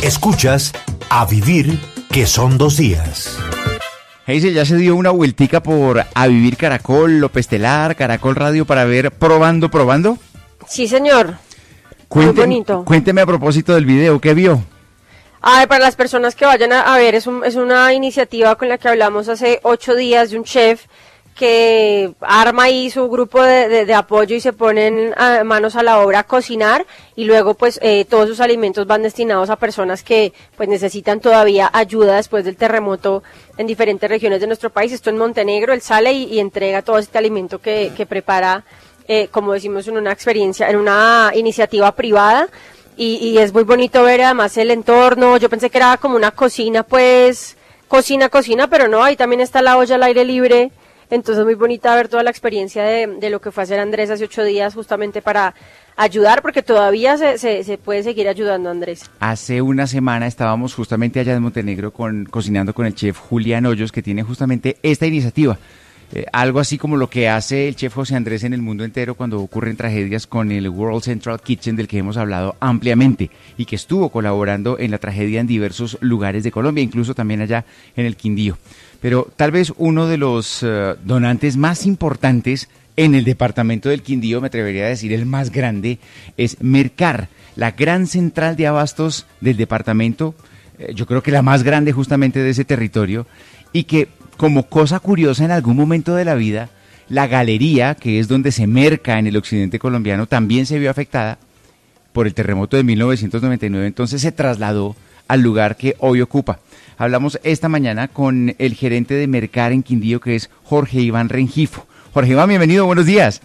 Escuchas A Vivir, que son 2 días. Hazel, ¿ya se dio una vueltica por A Vivir Caracol, López Telar, Caracol Radio para ver probando? Sí, señor. Muy bonito. Cuénteme a propósito del video, ¿qué vio? Para las personas que vayan a ver, es una iniciativa con la que hablamos hace 8 días de un chef que arma ahí su grupo de apoyo y se ponen manos a la obra a cocinar, y luego pues todos sus alimentos van destinados a personas que pues necesitan todavía ayuda después del terremoto en diferentes regiones de nuestro país. Esto en Montenegro, él sale y entrega todo este alimento que prepara, como decimos, en una experiencia, en una iniciativa privada. Y es muy bonito ver además el entorno. Yo pensé que era como una cocina, pues, cocina, pero no, ahí también está la olla al aire libre. Entonces muy bonita ver toda la experiencia de lo que fue hacer Andrés hace 8 días justamente para ayudar, porque todavía se puede seguir ayudando, Andrés. Hace una semana estábamos justamente allá en Montenegro cocinando con el chef Julián Hoyos, que tiene justamente esta iniciativa. Algo así como lo que hace el chef José Andrés en el mundo entero cuando ocurren tragedias, con el World Central Kitchen, del que hemos hablado ampliamente y que estuvo colaborando en la tragedia en diversos lugares de Colombia, incluso también allá en el Quindío. Pero tal vez uno de los donantes más importantes en el departamento del Quindío, me atrevería a decir el más grande, es Mercar, la gran central de abastos del departamento, yo creo que la más grande justamente de ese territorio, y que, como cosa curiosa, en algún momento de la vida, la galería, que es donde se merca en el occidente colombiano, también se vio afectada por el terremoto de 1999, entonces se trasladó al lugar que hoy ocupa. Hablamos esta mañana con el gerente de Mercar en Quindío, que es Jorge Iván Rengifo. Jorge Iván, bienvenido, buenos días.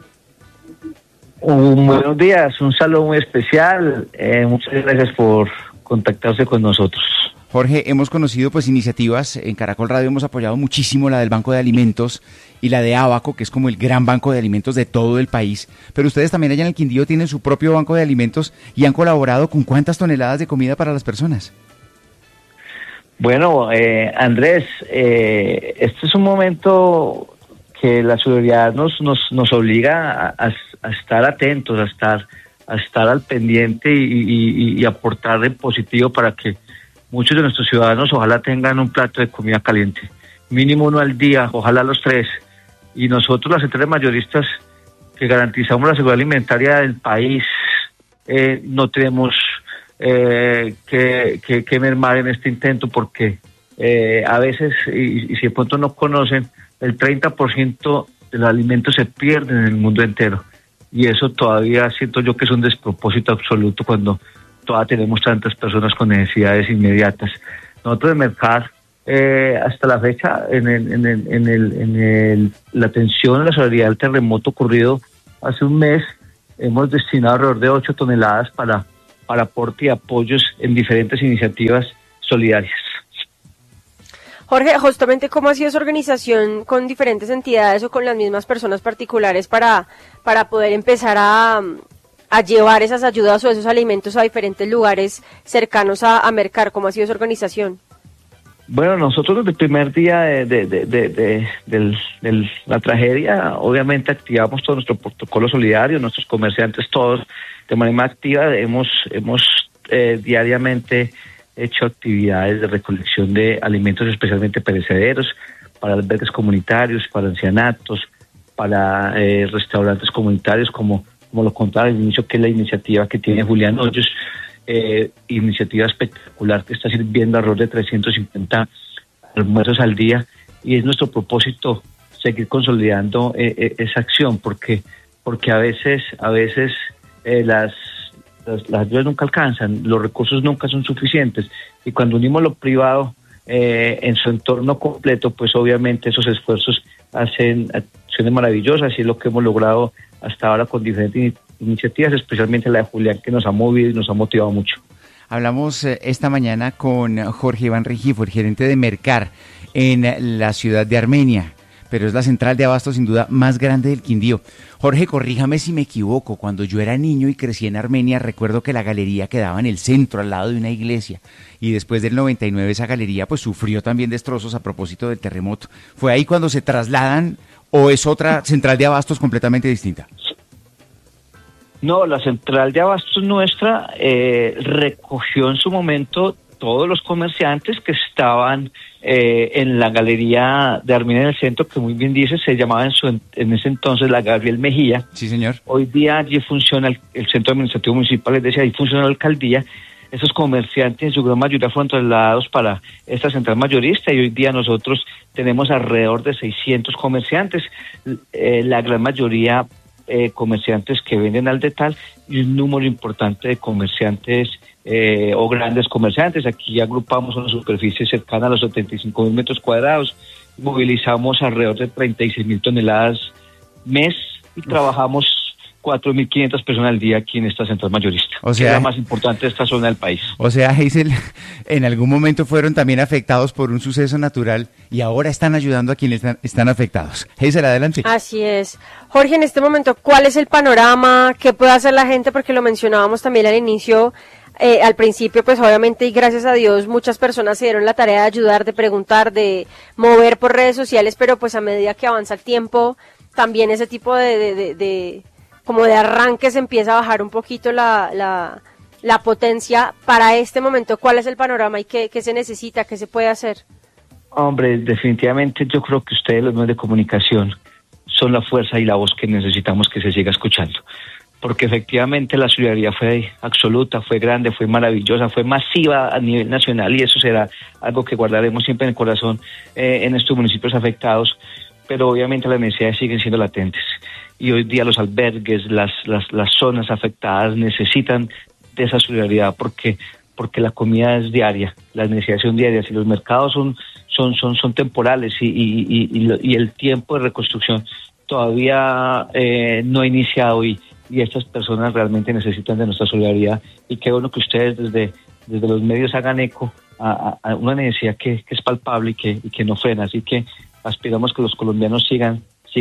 Buenos días, un saludo muy especial, muchas gracias por contactarse con nosotros. Jorge, hemos conocido pues iniciativas, en Caracol Radio hemos apoyado muchísimo la del Banco de Alimentos y la de Abaco, que es como el gran banco de alimentos de todo el país, pero ustedes también allá en el Quindío tienen su propio banco de alimentos y han colaborado con ¿cuántas toneladas de comida para las personas? Bueno, Andrés, este es un momento que la solidaridad nos obliga a estar atentos, a estar al pendiente y aportar en positivo para que muchos de nuestros ciudadanos ojalá tengan un plato de comida caliente, mínimo 1 al día, ojalá los 3. Y nosotros, las centrales mayoristas que garantizamos la seguridad alimentaria del país, no tenemos que mermar en este intento, porque a veces, y si de pronto no conocen, el 30% de los alimentos se pierden en el mundo entero. Y eso todavía siento yo que es un despropósito absoluto cuando todavía tenemos tantas personas con necesidades inmediatas. Nosotros de Mercar, hasta la fecha, en la atención a la solidaridad del terremoto ocurrido hace un mes, hemos destinado alrededor de 8 toneladas para aporte y apoyos en diferentes iniciativas solidarias. Jorge, justamente, ¿cómo ha sido su organización con diferentes entidades o con las mismas personas particulares para poder empezar a llevar esas ayudas o esos alimentos a diferentes lugares cercanos a Mercar? ¿Cómo ha sido su organización? Bueno, nosotros desde el primer día de la tragedia, obviamente activamos todo nuestro protocolo solidario, nuestros comerciantes todos de manera activa, hemos diariamente hecho actividades de recolección de alimentos especialmente perecederos para albergues comunitarios, para ancianatos, para restaurantes comunitarios, como lo contaba al inicio, que es la iniciativa que tiene Julián Hoyos, iniciativa espectacular que está sirviendo alrededor de 350 almuerzos al día, y es nuestro propósito seguir consolidando esa acción, porque a veces las ayudas nunca alcanzan, los recursos nunca son suficientes, y cuando unimos lo privado en su entorno completo, pues obviamente esos esfuerzos hacen acciones maravillosas, y es lo que hemos logrado hasta ahora con diferentes iniciativas, especialmente la de Julián, que nos ha movido y nos ha motivado mucho. Hablamos esta mañana con Jorge Iván Rengifo, el gerente de Mercar en la ciudad de Armenia, pero es la central de abasto sin duda más grande del Quindío. Jorge, corríjame si me equivoco, cuando yo era niño y crecí en Armenia, recuerdo que la galería quedaba en el centro, al lado de una iglesia, y después del 99 esa galería pues sufrió también destrozos a propósito del terremoto. ¿Fue ahí cuando se trasladan o es otra central de abastos completamente distinta? No, la central de abastos nuestra recogió en su momento todos los comerciantes que estaban en la galería de Armenia en el centro, que muy bien dice, se llamaba en ese entonces la Gabriel Mejía. Sí, señor. Hoy día allí funciona el centro administrativo municipal, es decir, ahí funciona la alcaldía. Esos comerciantes en su gran mayoría fueron trasladados para esta central mayorista y hoy día nosotros tenemos alrededor de 600 comerciantes, la gran mayoría comerciantes que venden al detal y un número importante de comerciantes o grandes comerciantes. Aquí agrupamos una superficie cercana a los 75.000 metros cuadrados, movilizamos alrededor de 36.000 toneladas mes y trabajamos 4.500 personas al día aquí en esta central mayorista, o sea, que es la más importante de esta zona del país. O sea, Hazel, en algún momento fueron también afectados por un suceso natural y ahora están ayudando a quienes están afectados. Hazel, adelante. Así es. Jorge, en este momento, ¿cuál es el panorama? ¿Qué puede hacer la gente? Porque lo mencionábamos también al inicio, al principio, pues obviamente, y gracias a Dios, muchas personas se dieron la tarea de ayudar, de preguntar, de mover por redes sociales, pero pues a medida que avanza el tiempo, también ese tipo como de arranque se empieza a bajar un poquito la potencia. Para este momento, ¿cuál es el panorama y qué se necesita, qué se puede hacer? Hombre, definitivamente yo creo que ustedes, los medios de comunicación, son la fuerza y la voz que necesitamos que se siga escuchando. Porque efectivamente la solidaridad fue absoluta, fue grande, fue maravillosa, fue masiva a nivel nacional y eso será algo que guardaremos siempre en el corazón en estos municipios afectados, pero obviamente las necesidades siguen siendo latentes. Y hoy día los albergues, las zonas afectadas necesitan de esa solidaridad porque la comida es diaria, las necesidades son diarias y los mercados son temporales y el tiempo de reconstrucción todavía no ha iniciado y estas personas realmente necesitan de nuestra solidaridad y qué bueno que ustedes desde los medios hagan eco a una necesidad que es palpable y que no frena, así que aspiramos que los colombianos sigan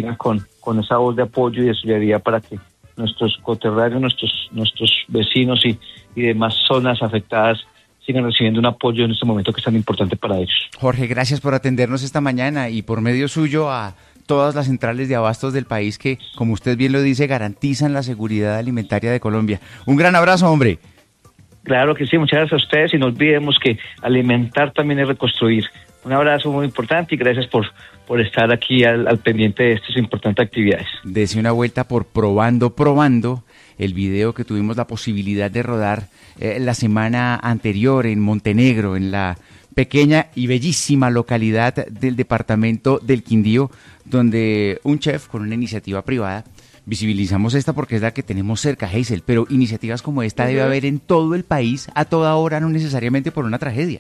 con esa voz de apoyo y de solidaridad para que nuestros coterráneos, nuestros vecinos y demás zonas afectadas sigan recibiendo un apoyo en este momento que es tan importante para ellos. Jorge, gracias por atendernos esta mañana y por medio suyo a todas las centrales de abastos del país que, como usted bien lo dice, garantizan la seguridad alimentaria de Colombia. Un gran abrazo, hombre. Claro que sí, muchas gracias a ustedes y no olvidemos que alimentar también es reconstruir. Un abrazo muy importante y gracias por estar aquí al pendiente de estas importantes actividades. Dese una vuelta por Probando, el video que tuvimos la posibilidad de rodar la semana anterior en Montenegro, en la pequeña y bellísima localidad del departamento del Quindío, donde un chef con una iniciativa privada, visibilizamos esta porque es la que tenemos cerca, Hazel, pero iniciativas como esta debe haber en todo el país, a toda hora, no necesariamente por una tragedia.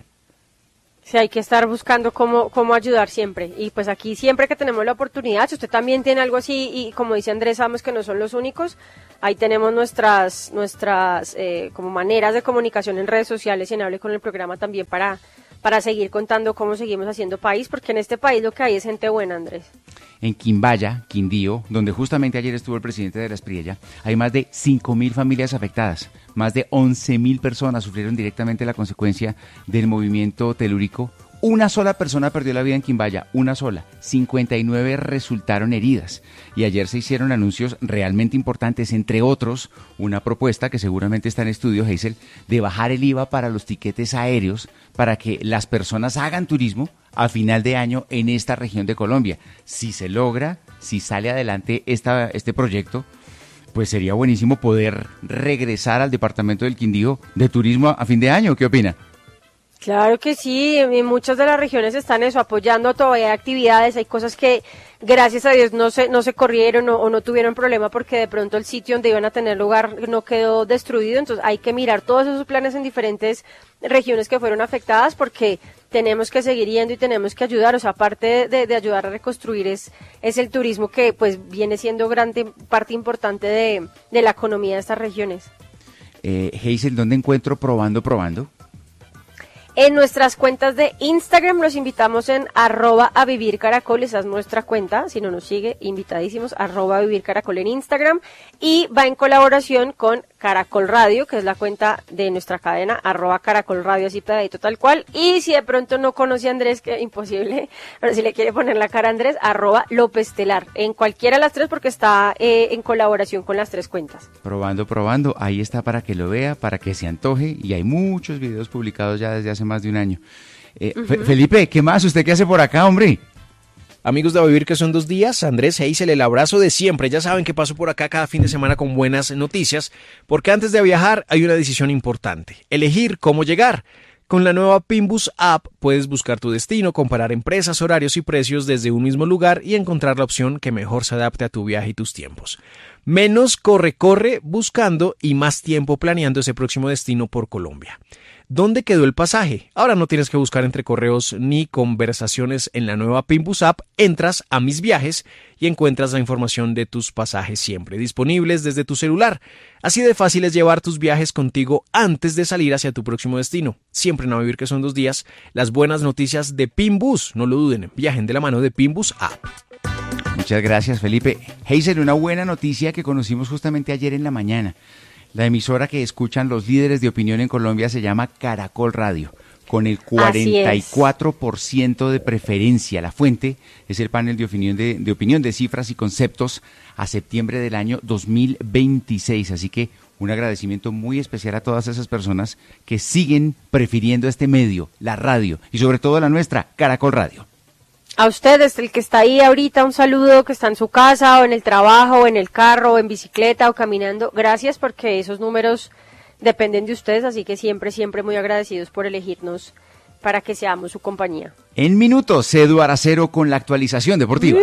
Sí, hay que estar buscando cómo ayudar siempre. Y pues aquí siempre que tenemos la oportunidad, si usted también tiene algo así, y como dice Andrés, sabemos que no son los únicos, ahí tenemos nuestras como maneras de comunicación en redes sociales y en Hable con el programa también para seguir contando cómo seguimos haciendo país, porque en este país lo que hay es gente buena, Andrés. En Quimbaya, Quindío, donde justamente ayer estuvo el presidente de la Espriella, hay más de 5.000 familias afectadas. Más de 11.000 personas sufrieron directamente la consecuencia del movimiento telúrico. Una sola persona perdió la vida en Quimbaya, una sola. 59 resultaron heridas. Y ayer se hicieron anuncios realmente importantes, entre otros, una propuesta que seguramente está en estudio, Hazel, de bajar el IVA para los tiquetes aéreos para que las personas hagan turismo a final de año en esta región de Colombia. Si se logra, si sale adelante este proyecto, pues sería buenísimo poder regresar al departamento del Quindío de turismo a fin de año. ¿Qué opina? Claro que sí, en muchas de las regiones están apoyando todavía actividades, hay cosas que gracias a Dios no se corrieron o no tuvieron problema porque de pronto el sitio donde iban a tener lugar no quedó destruido, entonces hay que mirar todos esos planes en diferentes regiones que fueron afectadas porque tenemos que seguir yendo y tenemos que ayudar, o sea, aparte de ayudar a reconstruir es el turismo que pues viene siendo parte importante de la economía de estas regiones. Hazel, ¿dónde encuentro Probando? En nuestras cuentas de Instagram los invitamos en @avivircaracol, esa es nuestra cuenta, si no nos sigue, invitadísimos, @avivircaracol en Instagram, y va en colaboración con Caracol Radio, que es la cuenta de nuestra cadena, @Caracol Radio, así pegadito tal cual. Y si de pronto no conoce a Andrés, que imposible, pero si le quiere poner la cara a Andrés, @López Telar, en cualquiera de las tres, porque está en colaboración con las tres cuentas. Probando, ahí está para que lo vea, para que se antoje, y hay muchos videos publicados ya desde hace más de un año. Felipe, ¿qué más? ¿Usted qué hace por acá, hombre? Amigos de A Vivir que son 2 días, Andrés Heisel, el abrazo de siempre. Ya saben que paso por acá cada fin de semana con buenas noticias, porque antes de viajar hay una decisión importante: elegir cómo llegar. Con la nueva Pinbus App puedes buscar tu destino, comparar empresas, horarios y precios desde un mismo lugar y encontrar la opción que mejor se adapte a tu viaje y tus tiempos. Menos corre buscando y más tiempo planeando ese próximo destino por Colombia. ¿Dónde quedó el pasaje? Ahora no tienes que buscar entre correos ni conversaciones en la nueva Pinbus App. Entras a Mis Viajes y encuentras la información de tus pasajes siempre disponibles desde tu celular. Así de fácil es llevar tus viajes contigo antes de salir hacia tu próximo destino. Siempre en A Vivir que son 2 días, las buenas noticias de Pinbus. No lo duden, viajen de la mano de Pinbus App. Muchas gracias, Felipe. Heisel, una buena noticia que conocimos justamente ayer en la mañana. La emisora que escuchan los líderes de opinión en Colombia se llama Caracol Radio, con el 44% de preferencia. La fuente es el panel de opinión de cifras y conceptos a septiembre del año 2026. Así que un agradecimiento muy especial a todas esas personas que siguen prefiriendo este medio, la radio, y sobre todo la nuestra, Caracol Radio. A ustedes, el que está ahí ahorita, un saludo, que está en su casa o en el trabajo o en el carro o en bicicleta o caminando. Gracias, porque esos números dependen de ustedes, así que siempre muy agradecidos por elegirnos para que seamos su compañía. En minutos, Edu Aracero con la actualización deportiva.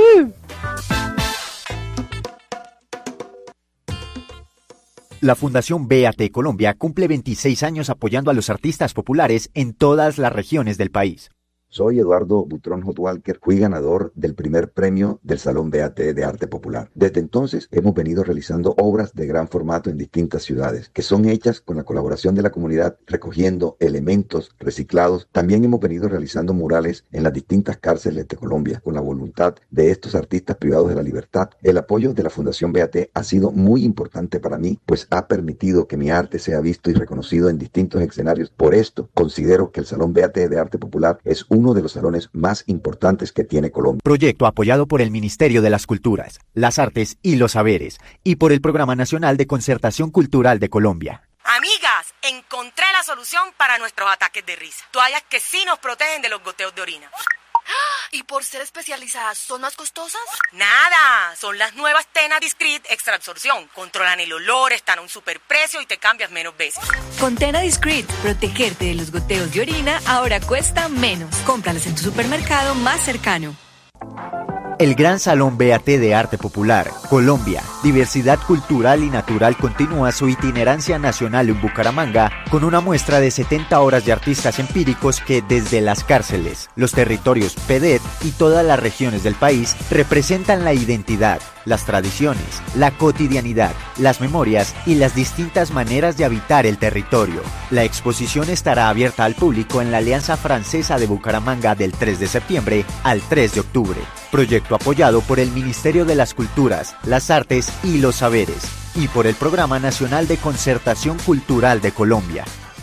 La Fundación BAT Colombia cumple 26 años apoyando a los artistas populares en todas las regiones del país. Soy Eduardo Butrón Hotwalker, fui ganador del primer premio del Salón BAT de Arte Popular. Desde entonces hemos venido realizando obras de gran formato en distintas ciudades, que son hechas con la colaboración de la comunidad, recogiendo elementos reciclados. También hemos venido realizando murales en las distintas cárceles de Colombia, con la voluntad de estos artistas privados de la libertad. El apoyo de la Fundación BAT ha sido muy importante para mí, pues ha permitido que mi arte sea visto y reconocido en distintos escenarios. Por esto, considero que el Salón BAT de Arte Popular es uno de los salones más importantes que tiene Colombia. Proyecto apoyado por el Ministerio de las Culturas, las Artes y los Saberes y por el Programa Nacional de Concertación Cultural de Colombia. Amigas, encontré la solución para nuestros ataques de risa. Toallas que sí nos protegen de los goteos de orina. ¿Y por ser especializadas son más costosas? Nada, son las nuevas Tena Discreet Extra Absorción. Controlan el olor, están a un superprecio y te cambias menos veces. Con Tena Discreet, protegerte de los goteos de orina ahora cuesta menos. Cómpralas en tu supermercado más cercano. El Gran Salón BAT de Arte Popular, Colombia, Diversidad Cultural y Natural continúa su itinerancia nacional en Bucaramanga con una muestra de 70 horas de artistas empíricos que desde las cárceles, los territorios PEDET y todas las regiones del país representan la identidad, las tradiciones, la cotidianidad, las memorias y las distintas maneras de habitar el territorio. La exposición estará abierta al público en la Alianza Francesa de Bucaramanga del 3 de septiembre al 3 de octubre. Proyecto apoyado por el Ministerio de las Culturas, las Artes y los Saberes y por el Programa Nacional de Concertación Cultural de Colombia.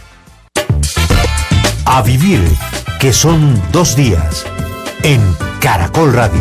A Vivir, que son 2 días, en Caracol Radio.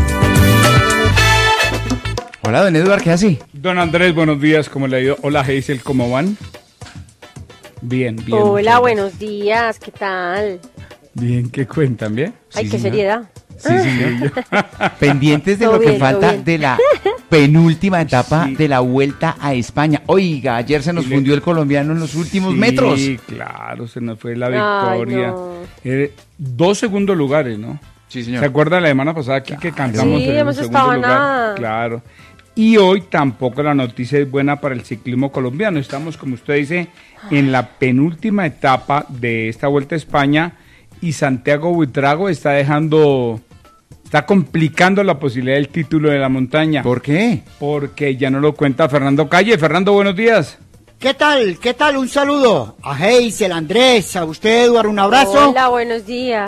Hola, don Eduardo, ¿qué hace? Don Andrés, buenos días, ¿cómo le ha ido? Hola, Heisel, ¿cómo van? Bien. Hola, buenos días, ¿qué tal? Bien, ¿qué cuentan? ¿Bien? Ay, sí, qué seriedad. Sí, señor. Pendientes de lo que falta de la penúltima etapa de la Vuelta a España. Oiga, ayer se nos fundió el colombiano en los últimos metros. Sí, claro, se nos fue la victoria. No. 2 segundos lugares, ¿no? Sí, señor. ¿Se acuerda la semana pasada aquí que cantamos sí, en hemos el segundo estado lugar? nada. Claro. Y hoy tampoco la noticia es buena para el ciclismo colombiano. Estamos, como usted dice, en la penúltima etapa de esta Vuelta a España y Santiago Buitrago está complicando la posibilidad del título de la montaña. ¿Por qué? Porque ya no lo cuenta Fernando Calle. Fernando, buenos días. ¿Qué tal? ¿Qué tal? Un saludo a Heisel, Andrés, a usted, Eduardo, un abrazo. Hola, buenos días.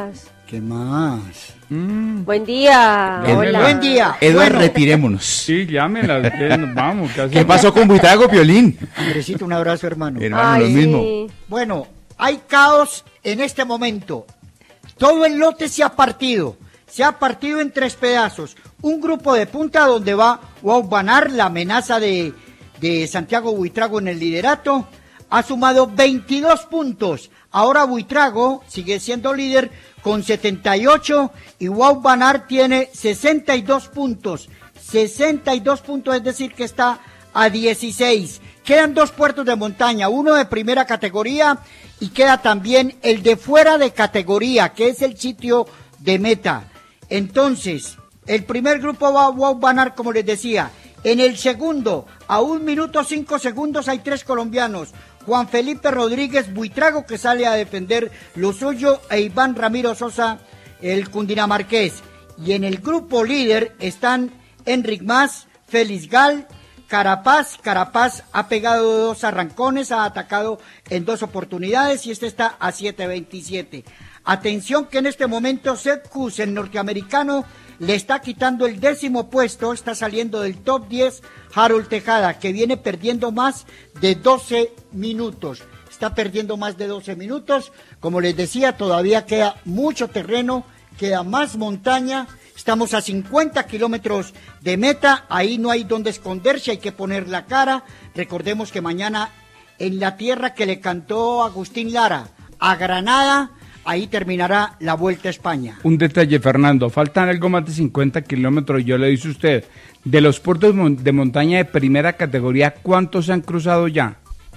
¿Qué más? Buen día. Hola. Buen día. Eduardo, retirémonos. Sí, llámenla. Vamos. ¿Qué pasó con Buitrago, Piolín? Andresito, un abrazo, hermano. Hermano, lo mismo. Bueno, hay caos en este momento. Todo el lote se ha partido en 3 pedazos. Un grupo de punta donde va Wout van Aert, la amenaza de Santiago Buitrago en el liderato, ha sumado 22 puntos. Ahora Buitrago sigue siendo líder con 78 y Wout van Aert tiene 62 puntos. 62 puntos, es decir que está a 16. Quedan 2 puertos de montaña, uno de primera categoría y queda también el de fuera de categoría, que es el sitio de meta. Entonces, el primer grupo va a Wout van Aert, como les decía. En el segundo, a 1 minuto 5 segundos, hay 3 colombianos. Juan Felipe Rodríguez Buitrago, que sale a defender lo suyo, e Iván Ramiro Sosa, el cundinamarqués. Y en el grupo líder están Enric Mas, Félix Gal, Carapaz ha pegado 2 arrancones, ha atacado en 2 oportunidades y este está a 7.27. Atención que en este momento Sepp Kuss, el norteamericano, le está quitando el 10º puesto, está saliendo del top 10 Harold Tejada, que viene perdiendo más de 12 minutos. Está perdiendo más de 12 minutos. Como les decía, todavía queda mucho terreno, queda más montaña. Estamos a 50 kilómetros de meta, ahí no hay donde esconderse, hay que poner la cara. Recordemos que mañana en la tierra que le cantó Agustín Lara, a Granada, ahí terminará la Vuelta a España. Un detalle, Fernando, faltan algo más de 50 kilómetros, yo le dice usted, de los puertos de montaña de primera categoría, ¿cuántos se han cruzado ya?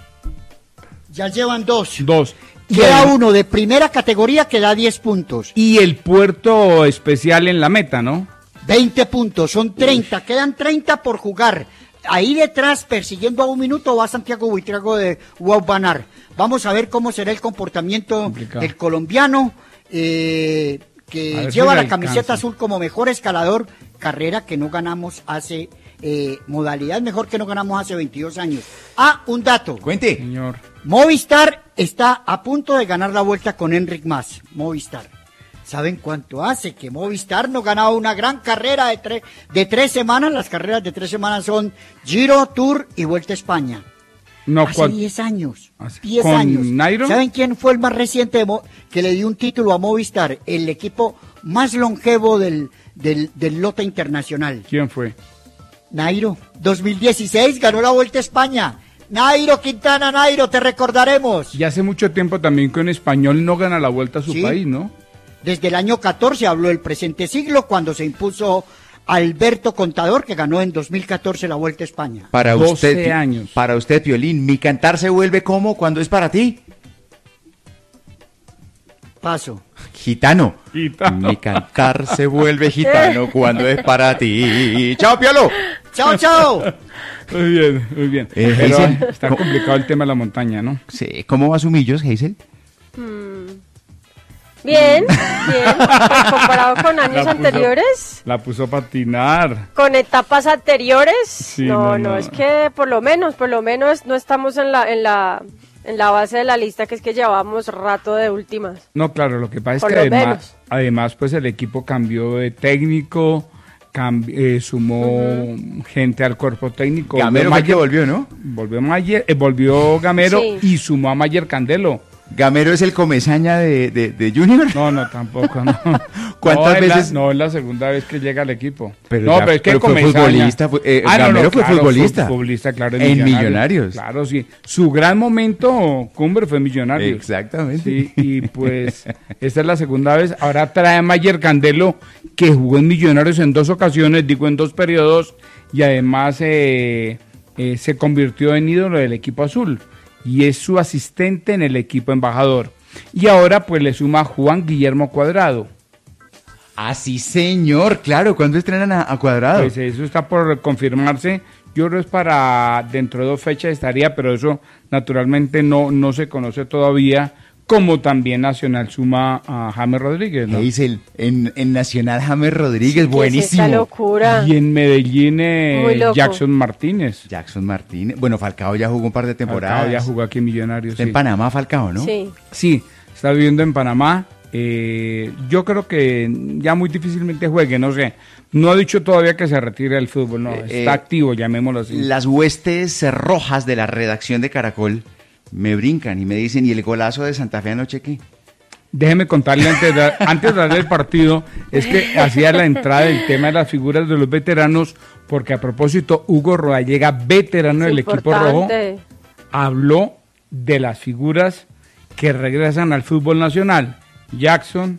Ya llevan 2. 2. Queda uno de primera categoría que da 10 puntos. Y el puerto especial en la meta, ¿no? 20 puntos, son 30, quedan 30 por jugar. Ahí detrás, persiguiendo a 1 minuto, va Santiago Buitrago de Wout van Aert. Vamos a ver cómo será el comportamiento del colombiano, que lleva la camiseta azul como mejor escalador, carrera que no ganamos hace, modalidad mejor que no ganamos hace 22 años. Un dato. Cuente. Señor. Movistar está a punto de ganar la vuelta con Enric Mas. Movistar. ¿Saben cuánto hace que Movistar no ganaba una gran carrera de 3 semanas? Las carreras de 3 semanas son Giro, Tour y Vuelta a España. No, hace 10 años. 10 ¿Con años. Nairo? ¿Saben quién fue el más reciente que le dio un título a Movistar? El equipo más longevo del lote internacional. ¿Quién fue? Nairo. 2016 ganó la Vuelta a España. Nairo Quintana, Nairo, te recordaremos. Y hace mucho tiempo también que un español no gana la Vuelta a su país, ¿no? Desde el año 14 habló del presente siglo, cuando se impuso Alberto Contador, que ganó en 2014 la Vuelta a España. Para 12 usted, años. Para usted, Piolín, ¿mi cantar se vuelve como cuando es para ti? Paso. Gitano. Mi cantar se vuelve gitano cuando es para ti. ¡Chao, Piolo! ¡Chao, chao! Muy bien, muy bien. Pero está complicado el tema de la montaña, ¿no? Sí. ¿Cómo va Sumillos, Hazel? Bien. Pues comparado con años anteriores. La puso a patinar. Con etapas anteriores. Sí, no, es que por lo menos no estamos en la base de la lista, que es que llevamos rato de últimas. No, claro, lo que pasa es que además pues el equipo cambió de técnico, sumó gente al cuerpo técnico. Gamero fue que volvió, ¿no? Volvió Gamero y sumó a Mayer Candelo. ¿Gamero es el comesaña de Junior? No, tampoco, no. ¿Cuántas veces? No, es la segunda vez que llega al equipo. Pero es que fue futbolista. Gamero fue futbolista. Futbolista, claro, en Millonarios. Claro, sí. Su gran momento, Cumber, fue Millonarios. Exactamente. Sí, y pues, esta es la segunda vez. Ahora trae a Mayer Candelo, que jugó en Millonarios en 2 ocasiones, en 2 periodos, y además se convirtió en ídolo del equipo azul. Y es su asistente en el equipo embajador. Y ahora pues le suma Juan Guillermo Cuadrado. Ah, sí, señor, claro. ¿Cuándo estrenan a Cuadrado? Pues eso está por confirmarse. Yo creo que es para dentro de 2 fechas estaría, pero eso naturalmente no se conoce todavía. Como también Nacional suma a James Rodríguez, ¿no? En Nacional James Rodríguez, buenísimo. Esta locura. Y en Medellín Jackson Martínez. Bueno, Falcao ya jugó un par de temporadas. Falcao ya jugó aquí en Millonarios. Está en Panamá, Falcao, ¿no? Sí. Sí, está viviendo en Panamá. Yo creo que ya muy difícilmente juegue, no sé. No ha dicho todavía que se retire del fútbol, no, está activo, llamémoslo así. Las huestes rojas de la redacción de Caracol me brincan y me dicen, ¿y el golazo de Santa Fe anoche qué? Déjeme contarle antes de darle el partido, es que hacía la entrada del tema de las figuras de los veteranos, porque a propósito, Hugo Rodallega, veterano del equipo rojo, habló de las figuras que regresan al fútbol nacional, Jackson,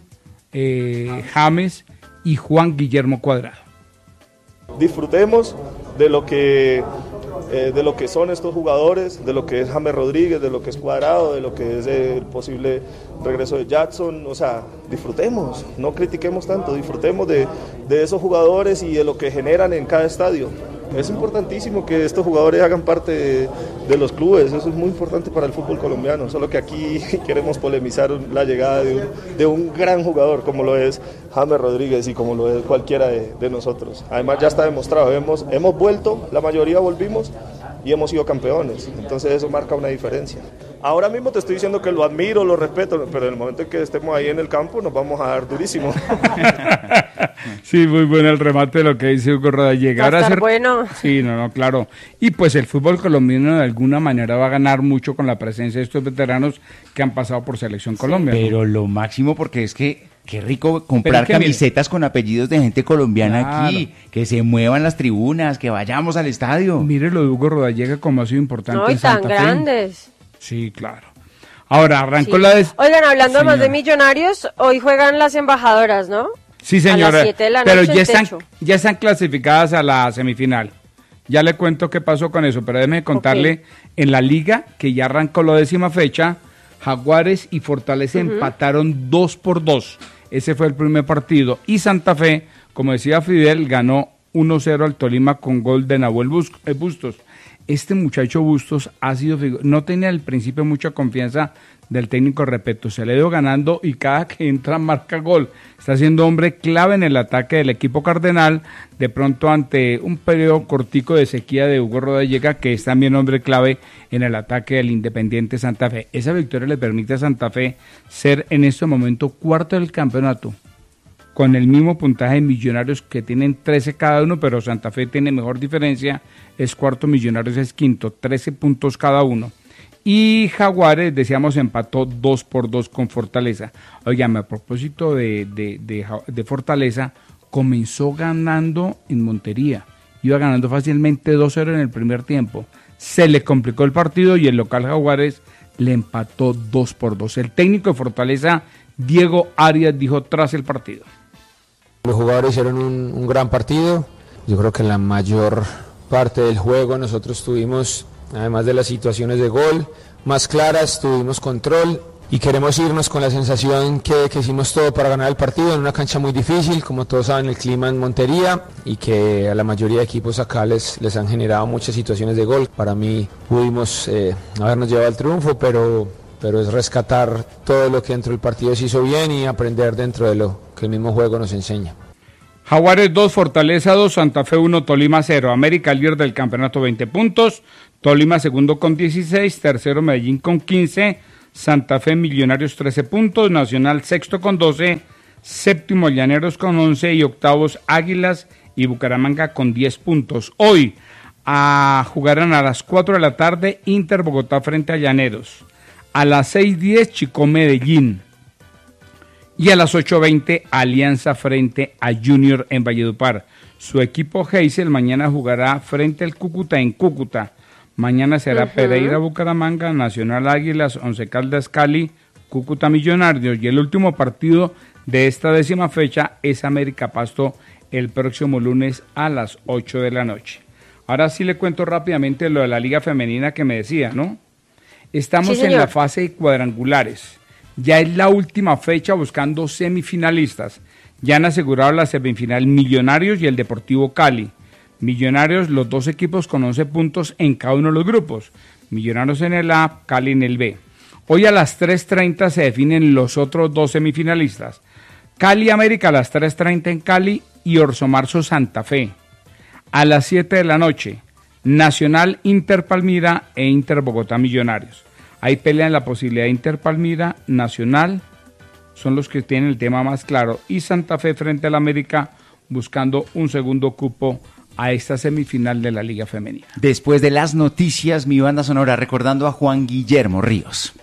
James y Juan Guillermo Cuadrado. Disfrutemos de lo que son estos jugadores, de lo que es James Rodríguez, de lo que es Cuadrado, de lo que es el posible regreso de Jackson. O sea, disfrutemos, no critiquemos tanto, disfrutemos de esos jugadores y de lo que generan en cada estadio. Es importantísimo que estos jugadores hagan parte de los clubes, eso es muy importante para el fútbol colombiano, solo que aquí queremos polemizar la llegada de un gran jugador como lo es James Rodríguez y como lo es cualquiera de nosotros. Además ya está demostrado, hemos vuelto, la mayoría volvimos y hemos sido campeones, entonces eso marca una diferencia. Ahora mismo te estoy diciendo que lo admiro, lo respeto, pero en el momento en que estemos ahí en el campo nos vamos a dar durísimo. Sí, muy bueno el remate de lo que dice Hugo Rodallega. Va a estar bueno. Sí, no, claro. Y pues el fútbol colombiano de alguna manera va a ganar mucho con la presencia de estos veteranos que han pasado por Selección Colombia. Pero ¿no? Lo máximo, porque es que qué rico comprar camisetas con apellidos de gente colombiana aquí, que se muevan las tribunas, que vayamos al estadio. Mire lo de Hugo Rodallega como ha sido importante. No, y tan grandes. Sí, claro. Ahora, arrancó la... Oigan, hablando más de Millonarios, hoy juegan las embajadoras, ¿no? Sí, señora. A las 7 de la pero noche ya están clasificadas a la semifinal. Ya le cuento qué pasó con eso, pero déjeme contarle en la liga, que ya arrancó la 10ª fecha, Jaguares y Fortaleza empataron 2-2. Ese fue el primer partido. Y Santa Fe, como decía Fidel, ganó 1-0 al Tolima con gol de Nahuel Bustos. Este muchacho Bustos ha sido, no tenía al principio mucha confianza del técnico, repito, se le ha ido ganando y cada que entra marca gol. Está siendo hombre clave en el ataque del equipo cardenal, de pronto ante un periodo cortico de sequía de Hugo Rodallega, que es también hombre clave en el ataque del Independiente Santa Fe. Esa victoria le permite a Santa Fe ser en este momento cuarto del campeonato, con el mismo puntaje de Millonarios, que tienen 13 cada uno, pero Santa Fe tiene mejor diferencia, es cuarto, Millonarios es quinto, 13 puntos cada uno. Y Jaguares, decíamos, empató 2-2 con Fortaleza. Oigan, a propósito de Fortaleza, comenzó ganando en Montería, iba ganando fácilmente 2-0 en el primer tiempo, se le complicó el partido y el local Jaguares le empató 2-2. El técnico de Fortaleza, Diego Arias, dijo tras el partido: los jugadores hicieron un gran partido. Yo creo que en la mayor parte del juego nosotros tuvimos, además de las situaciones de gol más claras, tuvimos control y queremos irnos con la sensación que hicimos todo para ganar el partido en una cancha muy difícil, como todos saben, el clima en Montería, y que a la mayoría de equipos acá les han generado muchas situaciones de gol. Para mí pudimos habernos llevado el triunfo, pero es rescatar todo lo que dentro del partido se hizo bien y aprender dentro de lo que el mismo juego nos enseña. Jaguares 2, Fortaleza 2, Santa Fe 1, Tolima 0. América líder del campeonato, 20 puntos. Tolima segundo con 16, tercero Medellín con 15, Santa Fe, Millonarios 13 puntos, Nacional sexto con 12, séptimo Llaneros con 11 y octavos Águilas y Bucaramanga con 10 puntos. Hoy jugarán a las 4 de la tarde Inter Bogotá frente a Llaneros, a las 6:10 Chico Medellín y a las 8:20 Alianza frente a Junior en Valledupar. Su equipo Heysel mañana jugará frente al Cúcuta en Cúcuta. Mañana será Pereira Bucaramanga, Nacional Águilas, Once Caldas Cali, Cúcuta Millonarios, y el último partido de esta 10ª fecha es América Pasto el próximo lunes a las 8 de la noche. Ahora sí le cuento rápidamente lo de la Liga Femenina que me decía, ¿no? Estamos en la fase de cuadrangulares. Ya es la última fecha buscando semifinalistas. Ya han asegurado la semifinal Millonarios y el Deportivo Cali. Millonarios, los dos equipos con 11 puntos en cada uno de los grupos. Millonarios en el A, Cali en el B. Hoy a las 3:30 se definen los otros dos semifinalistas. Cali América a las 3:30 en Cali y Orso Marzo Santa Fe. A las 7 de la noche, Nacional Inter Palmira e Inter Bogotá Millonarios. Ahí pelean la posibilidad de Inter Palmira, Nacional son los que tienen el tema más claro, y Santa Fe frente al América buscando un segundo cupo a esta semifinal de la Liga Femenina. Después de las noticias, mi banda sonora recordando a Juan Guillermo Ríos.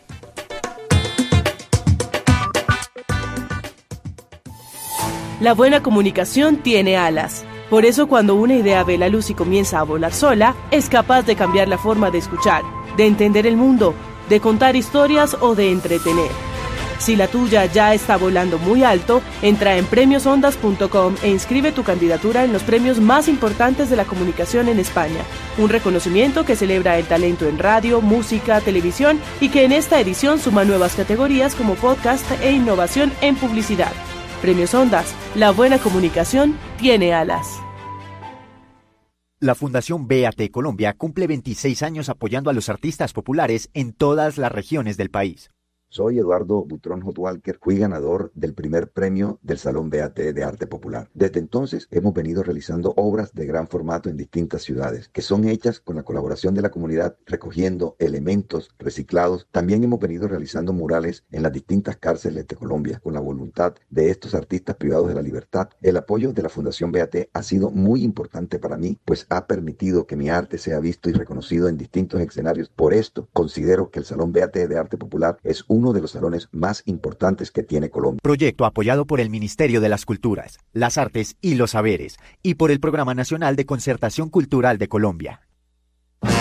La buena comunicación tiene alas. Por eso cuando una idea ve la luz y comienza a volar sola, es capaz de cambiar la forma de escuchar, de entender el mundo, de contar historias o de entretener. Si la tuya ya está volando muy alto, entra en premiosondas.com e inscribe tu candidatura en los premios más importantes de la comunicación en España. Un reconocimiento que celebra el talento en radio, música, televisión y que en esta edición suma nuevas categorías como podcast e innovación en publicidad. Premios Ondas, la buena comunicación tiene alas. La Fundación BAT Colombia cumple 26 años apoyando a los artistas populares en todas las regiones del país. Soy Eduardo Butrón Hotwalker, fui ganador del primer premio del Salón BAT de Arte Popular. Desde entonces hemos venido realizando obras de gran formato en distintas ciudades, que son hechas con la colaboración de la comunidad, recogiendo elementos reciclados. También hemos venido realizando murales en las distintas cárceles de Colombia, con la voluntad de estos artistas privados de la libertad. El apoyo de la Fundación BAT ha sido muy importante para mí, pues ha permitido que mi arte sea visto y reconocido en distintos escenarios. Por esto, considero que el Salón BAT de Arte Popular es uno de los salones más importantes que tiene Colombia. Proyecto apoyado por el Ministerio de las Culturas, las Artes y los Saberes y por el Programa Nacional de Concertación Cultural de Colombia.